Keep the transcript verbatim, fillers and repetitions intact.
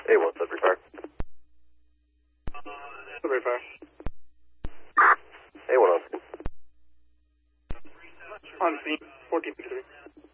Hey, one Sudbury Fire. Sudbury Fire. Hey, one on scene. On scene, fourteen fifty-three.